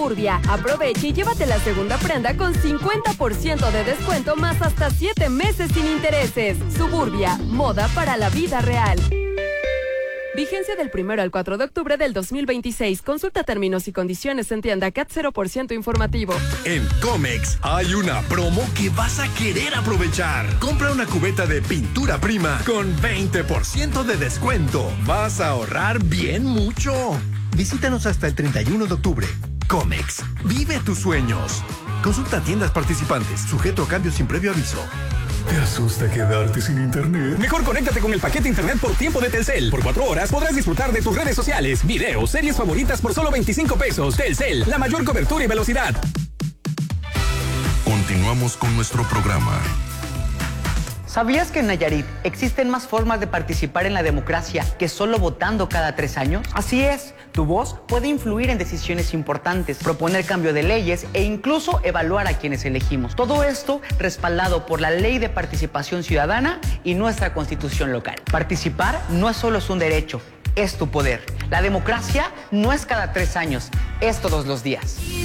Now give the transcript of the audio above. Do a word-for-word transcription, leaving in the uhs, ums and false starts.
Suburbia. Aprovecha y llévate la segunda prenda con cincuenta por ciento de descuento más hasta siete meses sin intereses. Suburbia, moda para la vida real. Vigencia del primero al cuatro de octubre del dos mil veintiséis. Consulta términos y condiciones en tienda C A T cero por ciento informativo. En Comex hay una promo que vas a querer aprovechar. Compra una cubeta de pintura prima con veinte por ciento de descuento. Vas a ahorrar bien mucho. Visítanos hasta el treinta y uno de octubre. Comex, vive tus sueños. Consulta tiendas participantes, sujeto a cambios sin previo aviso. ¿Te asusta quedarte sin internet? Mejor conéctate con el paquete internet por tiempo de Telcel. Por cuatro horas podrás disfrutar de tus redes sociales, videos, series favoritas por solo veinticinco pesos. Telcel, la mayor cobertura y velocidad. Continuamos con nuestro programa. ¿Sabías que en Nayarit existen más formas de participar en la democracia que solo votando cada tres años? Así es, tu voz puede influir en decisiones importantes, proponer cambio de leyes e incluso evaluar a quienes elegimos. Todo esto respaldado por la Ley de Participación Ciudadana y nuestra Constitución local. Participar no es solo un derecho, es tu poder. La democracia no es cada tres años, es todos los días.